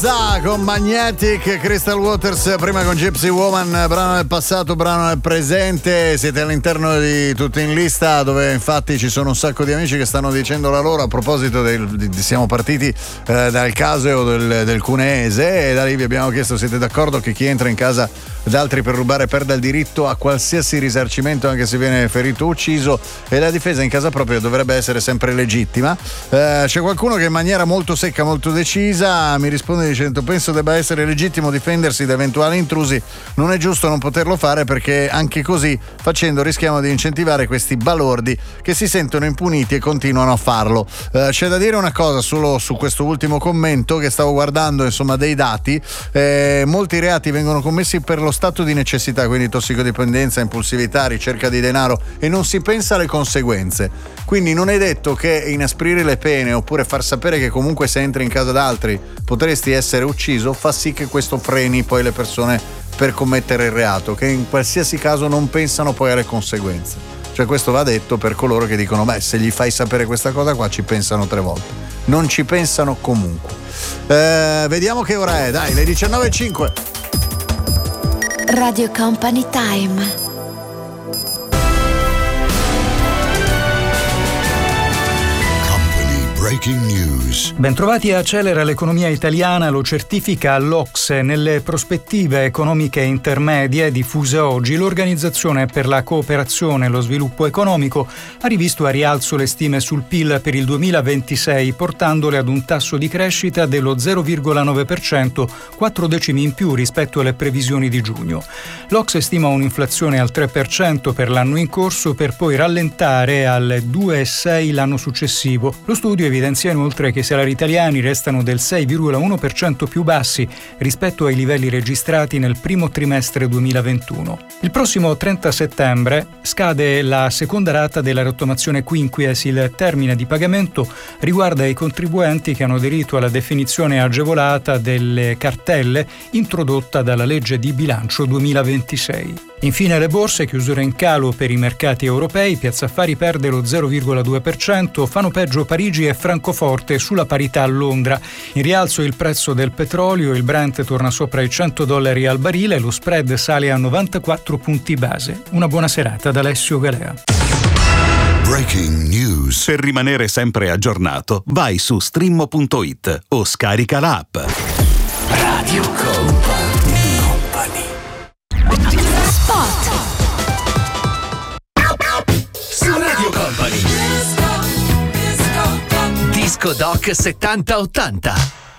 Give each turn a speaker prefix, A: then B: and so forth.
A: Con Magnetic, Crystal Waters, prima con Gypsy Woman, brano del passato, brano del presente. Siete all'interno di Tutti in Lista, dove infatti ci sono un sacco di amici che stanno dicendo la loro a proposito siamo partiti dal caso del cuneese, e da lì vi abbiamo chiesto: siete d'accordo che chi entra in casa d'altri per rubare perda il diritto a qualsiasi risarcimento anche se viene ferito o ucciso, e la difesa in casa propria dovrebbe essere sempre legittima? C'è qualcuno che in maniera molto secca, molto decisa mi risponde dicendo: penso debba essere legittimo difendersi da eventuali intrusi, non è giusto non poterlo fare, perché anche così facendo rischiamo di incentivare questi balordi che si sentono impuniti e continuano a farlo. C'è da dire una cosa solo su questo ultimo commento, che stavo guardando insomma dei dati. Molti reati vengono commessi per lo stato di necessità, quindi tossicodipendenza, impulsività, ricerca di denaro, e non si pensa alle conseguenze. Quindi non è detto che inasprire le pene oppure far sapere che comunque se entri in casa d'altri potresti essere ucciso fa sì che questo freni poi le persone per commettere il reato, che in qualsiasi caso non pensano poi alle conseguenze. Cioè, questo va detto per coloro che dicono: beh, se gli fai sapere questa cosa qua ci pensano 3 volte. Non ci pensano comunque. Vediamo che ora è, dai, le 19:05.
B: Radio Company Time.
C: Breaking News.
D: Bentrovati a Accelera l'economia italiana, lo certifica l'OCSE. Nelle prospettive economiche intermedie diffuse oggi, l'Organizzazione per la cooperazione e lo sviluppo economico ha rivisto a rialzo le stime sul PIL per il 2026, portandole ad un tasso di crescita dello 0,9%, 4 decimi in più rispetto alle previsioni di giugno. L'OCSE stima un'inflazione al 3% per l'anno in corso, per poi rallentare al 2,6% l'anno successivo. Lo studio evidenzia inoltre che i salari italiani restano del 6,1% più bassi rispetto ai livelli registrati nel primo trimestre 2021. Il prossimo 30 settembre scade la seconda rata della rottamazione quinquies. Il termine di pagamento riguarda i contribuenti che hanno aderito alla definizione agevolata delle cartelle introdotta dalla legge di bilancio 2026. Infine le borse, chiusura in calo per i mercati europei, Piazza Affari perde lo 0,2%, fanno peggio Parigi e Francoforte, sulla parità a Londra. In rialzo il prezzo del petrolio, il Brent torna sopra i $100 al barile, lo spread sale a 94 punti base. Una buona serata da Alessio Galea.
C: Breaking News.
E: Per rimanere sempre aggiornato, vai su streammo.it o scarica l'app.
C: Radio Company.
F: Su Radio Company. Disco Doc 70-80.